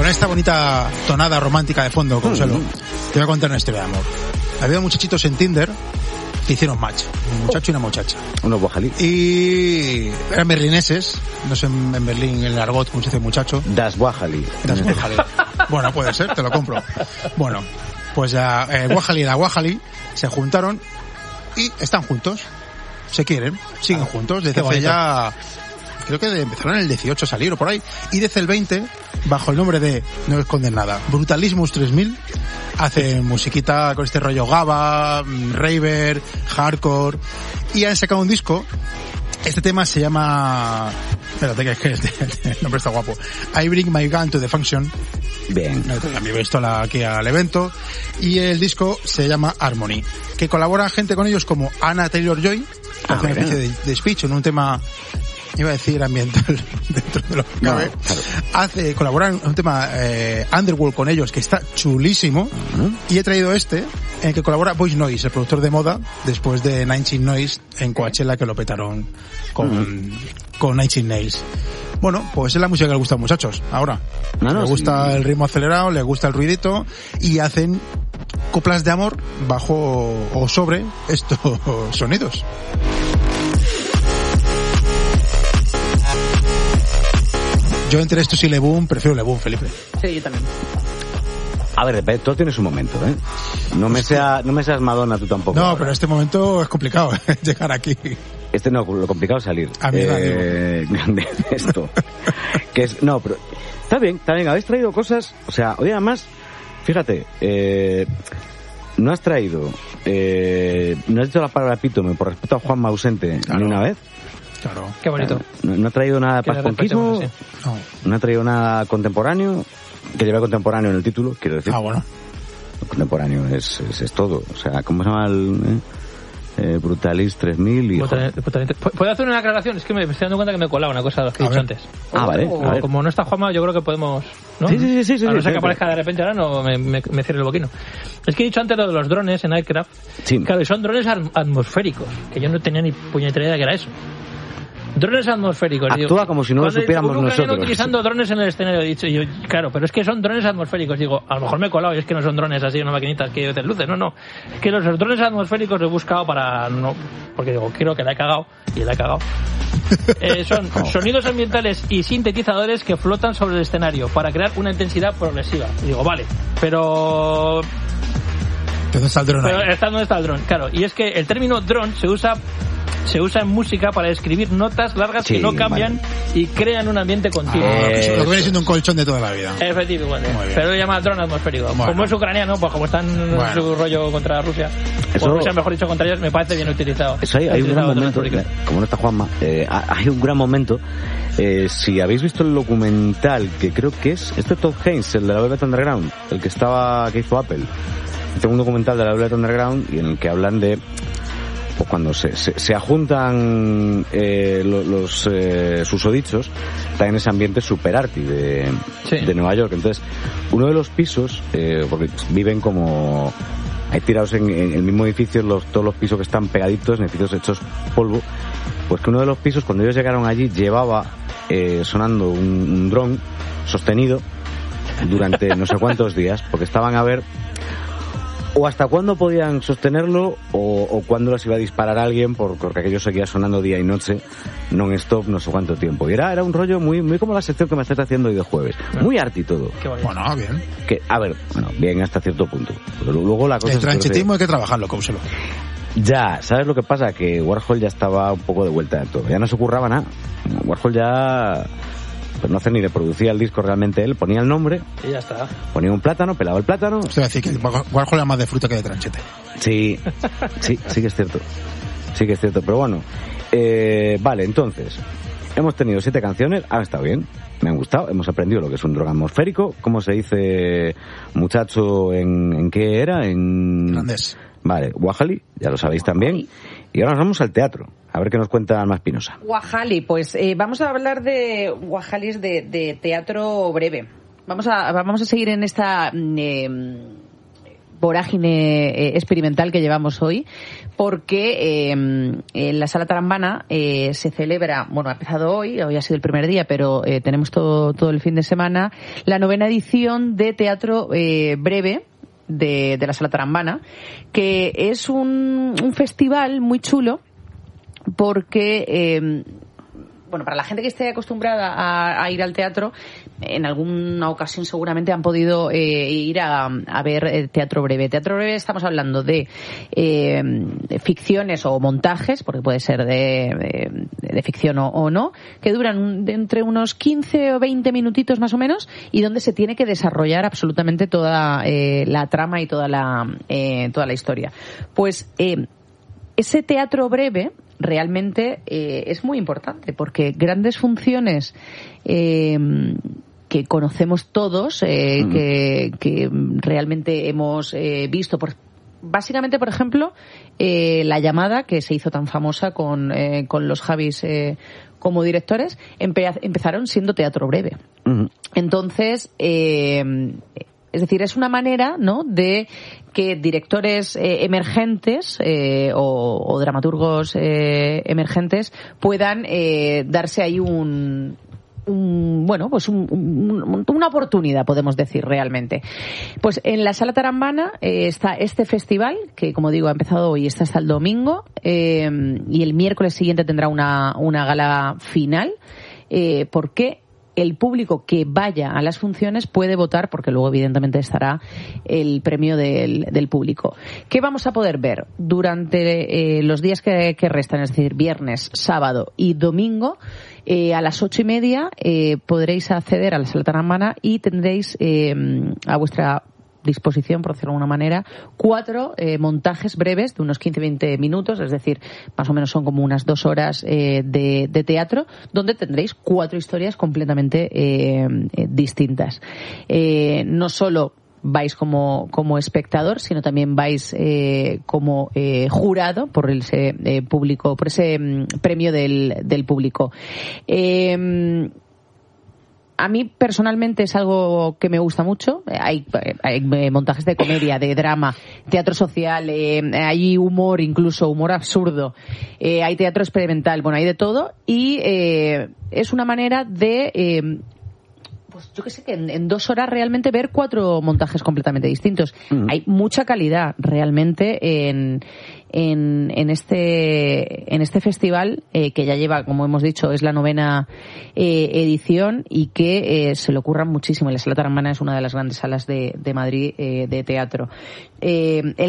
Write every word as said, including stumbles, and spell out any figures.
Con esta bonita tonada romántica de fondo, Consuelo, mm. te voy a contar una historia de amor. Había muchachitos en Tinder que hicieron match, un muchacho y una muchacha. Unos guajalí. Y eran berlineses, no sé en Berlín el argot como se dice muchacho. Das guajalí. Das guajalí. Bueno, puede ser, te lo compro. Bueno, pues ya eh, guajalí y la guajalí se juntaron y están juntos. Se quieren, siguen ah, juntos desde hace ya, creo que empezaron en el dieciocho a salir o por ahí, y desde el veinte, bajo el nombre de, no esconden nada, Brutalismus tres mil, hacen musiquita con este rollo gaba, raver, hardcore, y han sacado un disco. Este tema se llama, espérate que es que el nombre está guapo, I Bring My Gun to the Function. Bien. Mi pistola aquí al evento. Y el disco se llama Harmony, que colabora gente con ellos como Anna Taylor-Joy, que hace una especie de, de speech en un tema, iba a decir ambiental, dentro de lo que cabe. No, claro. Hace, colabora en un tema eh, Underworld con ellos, que está chulísimo. Uh-huh. Y he traído este, en el que colabora Voice Noise, el productor de moda, después de Nine Inch Nails en Coachella, que lo petaron con, uh-huh. con Nine Inch Nails. Bueno, pues es la música que le gusta a los muchachos, ahora. No, no, les gusta sí. el ritmo acelerado, les gusta el ruidito, y hacen coplas de amor bajo o sobre estos sonidos. Yo entre estos y Le Boom, prefiero Le Boom, Felipe. Sí, yo también. A ver, todo tiene su momento, ¿eh? No me, sea, no me seas Madonna tú tampoco. No, ahora. Pero este momento es complicado, ¿eh? Llegar aquí. Este no, lo complicado es salir. A mí eh, de esto. Que es, no, pero está bien, está bien. Habéis traído cosas, o sea, hoy además, fíjate, eh, no has traído, eh, no has dicho la palabra epítome por respeto a Juanma ausente claro. ni una vez. Claro. Qué bonito. No, no ha traído nada de pasponquismo, sí. no. no ha traído nada contemporáneo, que lleva contemporáneo en el título, quiero decir. Ah, bueno. Contemporáneo es, es, es todo. O sea, ¿cómo se llama el...? Eh? Eh, Brutalis tres mil y... ¿Puedo hacer una aclaración? Es que me estoy dando cuenta que me colaba una cosa de los que he dicho antes. Ah, vale. O, o, como no está Juanma, yo creo que podemos... ¿no? Sí, sí, sí. sí a no sí, ser que sí, aparezca sí. de repente ahora, no me, me, me cierre el boquino. Es que he dicho antes lo de los drones en Aircraft. Sí. Claro, y son drones atmosféricos, que yo no tenía ni puñetera idea que era eso. Drones atmosféricos. Actúa digo, como si no lo supiéramos nunca nosotros. Nunca utilizando drones en el escenario, he dicho yo, claro, pero es que son drones atmosféricos. Digo, a lo mejor me he colado y es que no son drones así, unas maquinitas que te luces. No, no. Es que los drones atmosféricos he buscado para no... Porque digo, creo que la he cagado y la he cagado. Eh, son oh. sonidos ambientales y sintetizadores que flotan sobre el escenario para crear una intensidad progresiva. Y digo, vale, pero... ¿Dónde está el dron? Pero está, ¿dónde está el dron? Claro, y es que el término dron se usa... se usa en música para describir notas largas sí, que no cambian vale. y crean un ambiente continuo. Ah, eh, lo que viene siendo un colchón de toda la vida. Efectivamente. Pero lo llama dron atmosférico. Bueno. Como es ucraniano, pues como están en bueno. su rollo contra Rusia, eso, o Rusia, mejor dicho, contra ellos, me parece bien utilizado. Eso hay, hay un gran momento, como no está Juanma, eh, hay un gran momento. Eh, si habéis visto el documental, que creo que es, este Todd Haynes, el de la Velvet Underground, el que estaba, que hizo Apple. Tengo un documental de la Velvet Underground y en el que hablan de pues cuando se, se, se ajuntan eh, los, los eh, susodichos, están en ese ambiente super arty de, sí. de Nueva York. Entonces, uno de los pisos, eh, porque viven como hay tirados en, en el mismo edificio, los, todos los pisos que están pegaditos, en edificios hechos polvo, pues que uno de los pisos, cuando ellos llegaron allí, llevaba eh, sonando un, un dron sostenido durante no sé cuántos días, porque estaban a ver o hasta cuándo podían sostenerlo o, o cuándo las iba a disparar a alguien, porque aquello seguía sonando día y noche non-stop no sé cuánto tiempo. Y era, era un rollo muy muy como la sección que me estás haciendo hoy de jueves. Muy arty todo. Bueno, bien. Que, a ver, bueno, bien hasta cierto punto. Pero luego la cosa el tranchetismo hay que trabajarlo, Couselo. Ya, ¿sabes lo que pasa? Que Warhol ya estaba un poco de vuelta de todo. Ya no se curraba nada. Warhol ya... pues no hace ni reproducía el disco realmente él, ponía el nombre y ya está. Ponía un plátano, pelaba el plátano. Usted va a decir que Warhol era más de fruta que de tranchete. Sí, sí, sí que es cierto. Sí que es cierto, pero bueno. Eh, vale, entonces, hemos tenido siete canciones, han estado bien, me han gustado, hemos aprendido lo que es un dron atmosférico, ¿cómo se dice muchacho en, en qué era? En... Irlandés. Vale, Guajali, ya lo sabéis también. Y ahora nos vamos al teatro. A ver qué nos cuenta Alma Espinosa. Guajali, pues eh, vamos a hablar de Guajalis de, de teatro breve. Vamos a vamos a seguir en esta eh, vorágine eh, experimental que llevamos hoy, porque eh, en la Sala Tarambana eh, se celebra, bueno, ha empezado hoy, hoy ha sido el primer día, pero eh, tenemos todo, todo el fin de semana, la novena edición de teatro eh, breve de, de la Sala Tarambana, que es un, un festival muy chulo porque... Eh, Bueno, para la gente que esté acostumbrada a, a ir al teatro, en alguna ocasión seguramente han podido eh, ir a, a ver eh, teatro breve. Teatro breve estamos hablando de, eh, de ficciones o montajes, porque puede ser de, de, de ficción o, o no, que duran de entre unos quince o veinte minutitos más o menos y donde se tiene que desarrollar absolutamente toda eh, la trama y toda la, eh, toda la historia. Pues eh, ese teatro breve realmente eh, es muy importante porque grandes funciones eh, que conocemos todos, eh, mm. que, que realmente hemos eh, visto, por, básicamente, por ejemplo, eh, La llamada, que se hizo tan famosa con, eh, con los Javis eh, como directores, empe- empezaron siendo teatro breve. Mm. Entonces, eh, es decir, es una manera, ¿no?, de que directores eh, emergentes eh, o, o dramaturgos eh, emergentes puedan eh, darse ahí un, un bueno, pues un, un, una oportunidad, podemos decir, realmente. Pues en la Sala Tarambana eh, está este festival, que como digo ha empezado hoy, está hasta el domingo, eh, y el miércoles siguiente tendrá una, una gala final, eh, porque el público que vaya a las funciones puede votar, porque luego evidentemente estará el premio del, del público. ¿Qué vamos a poder ver durante eh, los días que, que restan? Es decir, viernes, sábado y domingo, eh, a las ocho y media eh, podréis acceder a la Sala Tarambana y tendréis eh, a vuestra disposición, por decirlo de alguna manera, cuatro eh, montajes breves de unos quince a veinte minutos, es decir, más o menos son como unas dos horas eh, de, de teatro, donde tendréis cuatro historias completamente eh, eh, distintas. Eh, no solo vais como, como espectador, sino también vais eh, como eh, jurado por ese eh, público, por ese mm, premio del, del público. Eh, A mí personalmente es algo que me gusta mucho. Hay, hay montajes de comedia, de drama, teatro social, eh, hay humor, incluso humor absurdo, eh, hay teatro experimental, bueno, hay de todo y eh, es una manera de, eh, pues yo que sé, que en, en dos horas realmente ver cuatro montajes completamente distintos. Mm. Hay mucha calidad realmente en En, en este en este festival eh, que ya lleva, como hemos dicho, es la novena eh, edición y que eh, se le ocurran muchísimo. Y la Sala Tarambana es una de las grandes salas de, de Madrid eh, de teatro. Eh,